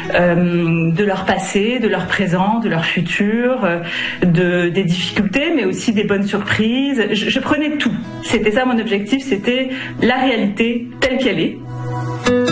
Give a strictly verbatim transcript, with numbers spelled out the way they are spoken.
euh, de leur passé, de leur présent, de leur futur, euh, de, des difficultés, mais aussi des bonnes surprises. Je, je prenais tout. C'était ça mon objectif, c'était la réalité telle qu'elle est.